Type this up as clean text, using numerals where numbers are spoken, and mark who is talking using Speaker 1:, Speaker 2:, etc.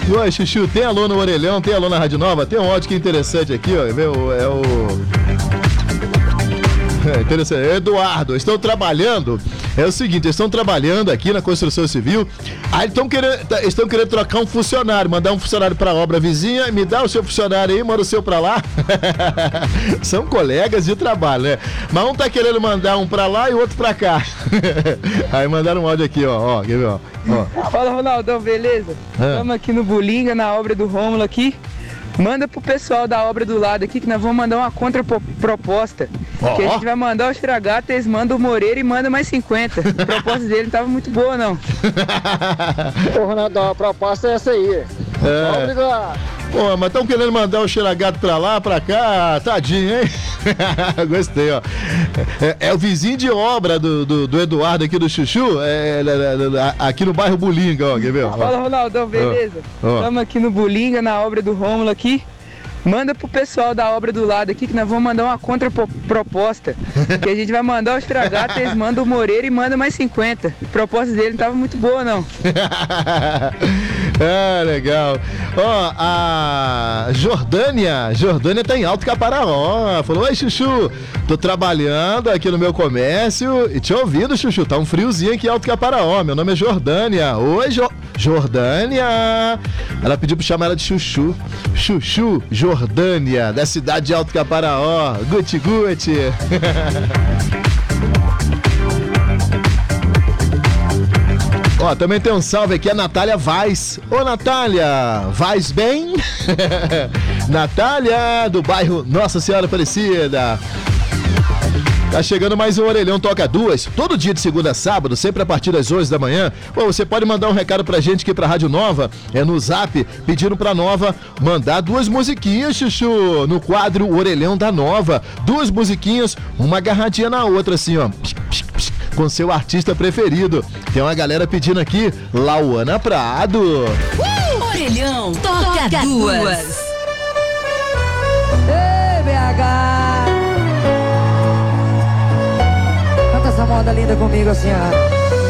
Speaker 1: Oi, Chuchu, tem alô no Orelhão, tem alô na Rádio Nova? Tem um áudio que é interessante aqui, ó. Interessante. Eduardo, estão trabalhando. É o seguinte, eles estão trabalhando aqui na construção civil. Aí estão querendo trocar um funcionário, mandar um funcionário pra obra vizinha, me dá o seu funcionário aí, manda o seu pra lá. São colegas de trabalho, né? Mas um tá querendo mandar um pra lá e o outro pra cá. Aí mandaram um áudio aqui, ó, quer ver, ó.
Speaker 2: Fala, Ronaldão, beleza? Estamos aqui no Bulinga, na obra do Rômulo aqui. Manda pro pessoal da obra do lado aqui que nós vamos mandar uma contraproposta. Que a gente vai mandar o Xiragata, eles mandam o Moreira e mandam mais 50. A proposta dele não tava muito boa, não.
Speaker 3: Ô, Ronaldão, a proposta é essa aí. Obrigado.
Speaker 1: Pô, mas estão querendo mandar o Xiragato pra lá, pra cá, tadinho, hein? Gostei, ó. É o vizinho de obra do Eduardo aqui do Chuchu, aqui no bairro Bulinga, ó, quer ver?
Speaker 2: Fala, Ronaldão, beleza? Estamos aqui no Bulinga, na obra do Rômulo aqui. Manda pro pessoal da obra do lado aqui que nós vamos mandar uma contraproposta. Que a gente vai mandar o Xiragata, eles mandam o Moreira e mandam mais 50. A proposta dele não tava muito boa, não.
Speaker 1: Legal. Ó, a Jordânia tá em Alto Caparaó. Falou, oi, Chuchu, tô trabalhando aqui no meu comércio e te ouvindo, Chuchu, tá um friozinho aqui em Alto Caparaó. Meu nome é Jordânia. Oi, Jordânia. Ela pediu pra chamar ela de Chuchu. Chuchu Jordânia, da cidade de Alto Caparaó. Guti. Ó, também tem um salve aqui, a Natália Vaz. Ô, Natália, Vaz bem? Natália, do bairro Nossa Senhora Aparecida. Tá chegando mais um Orelhão Toca Duas, todo dia de segunda a sábado, sempre a partir das 11 da manhã. Pô, você pode mandar um recado pra gente aqui pra Rádio Nova, no Zap, pedindo pra Nova mandar 2 musiquinhas, Chuchu, no quadro Orelhão da Nova. 2 musiquinhas, uma agarradinha na outra, assim, ó, com seu artista preferido. Tem uma galera pedindo aqui, Lauana Prado.
Speaker 4: Orelhão Toca Duas.
Speaker 5: Ei, BH, canta essa moda linda comigo assim, ó.